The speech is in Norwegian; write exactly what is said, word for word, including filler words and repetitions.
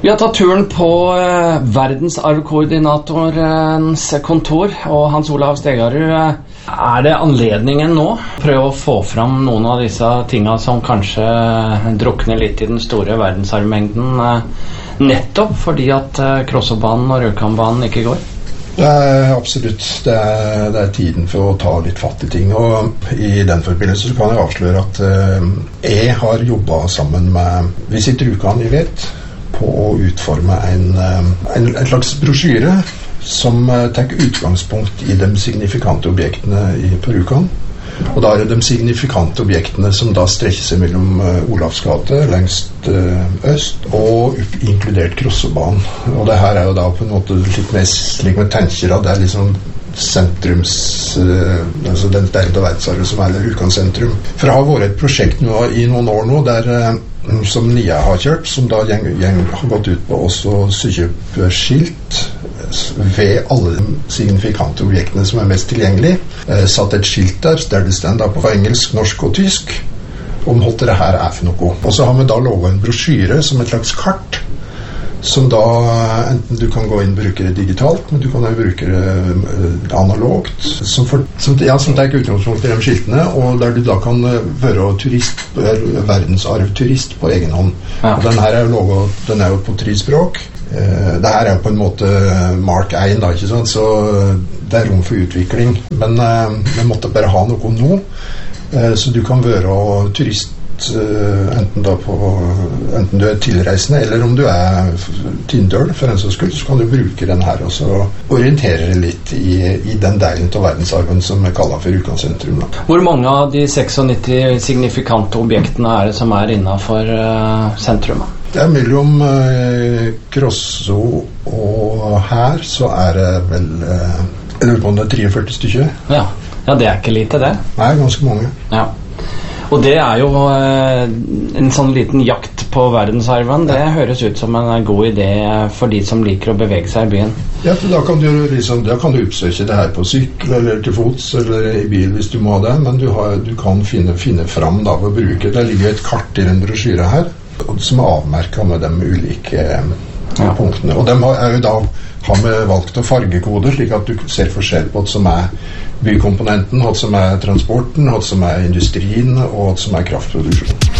Vi har tatt turen på eh, verdensarvkoordinatorens kontor, og Hans Olav Stegarud, er det anledningen nå? Prøve å få fram noen av disse tingene som kanskje drukner litt i den store verdensarvmengden, eh, nettopp fordi at eh, Krossobanen og Rjukanbanen ikke går? Det er absolutt. Det er, det er tiden for å ta litt fatt i ting, og i den forbindelse så kan jeg avsløre at eh, jeg har jobbet sammen med Visit Rjukan, vi vet, på å utforme en, en, en slags brosjyre som tar utgangspunkt i de signifikante objektene i, på Rjukan. Og da er det de signifikante objektene som da strekker seg mellom uh, Olavs gate lengst uh, øst og inkludert Krossobanen. Og det her er jo da på en måte litt mer slik med tenker at det er liksom sentrums uh, altså den delen av verdensarven som er Rjukan sentrum. For det har vært et prosjekt nå, i noen år nå der uh, som N I A har kjørt, som da gjeng, gjeng har gått ut på også sykjøpe skilt ved alle de signifikante objektene som er mest tilgjengelig. Eh, satt et skilt der, der det stender da på engelsk, norsk og tysk om hva det her er for noe. Og så har vi da lovet en brosjyre som et slags kart, som da enten du kan gå inn og bruke det digitalt, men du kan jo bruke det analogt, som, for, som, ja, som tar utgangspunkt i de skiltene, og der du da kan være turist, verdensarvturist på egen hånd. Ja. Og den her er jo, lovet, den er jo på tre språk. Eh, det her er jo på en måte Mark én, da, ikke sant? Så det er rom for utvikling. Men eh, vi måtte bare ha noe nå, eh, så du kan være turist enten, da på, enten du er tilreisende eller om du er tindøl for en sånn skyld, så kan du bruke den her og så orientere deg litt i, i den delen av verdensarven som vi kaller for Rjukan sentrum. Da. Hvor mange av de nittioseksognitti signifikante objektene er det som er innenfor uh, sentrum? Det er mellom uh, Krosso og her så er det vel uh, jeg lurer på om det er treogførti stykker. Ja. ja, det er ikke lite det. Nei, ganske mange. Ja. Og det er jo eh, en sånn liten jakt på verdensarven. Det høres ut som en god idé for de som liker å bevege seg i byen. Ja, da kan du, liksom, da kan du oppsøke det her på sykkel eller til fots eller i bil hvis du må det, men du, har, du kan finne, finne fram da ved å bruke. Det ligger et kart i den brosjyren her som er avmerket med de ulike ja. punktene. Og de har, er jo da har vi valgt å fargekode slik at du ser forskjell på hva som er bykomponenten, hva som er transporten, hva som er industrien og hva som er kraftproduksjon.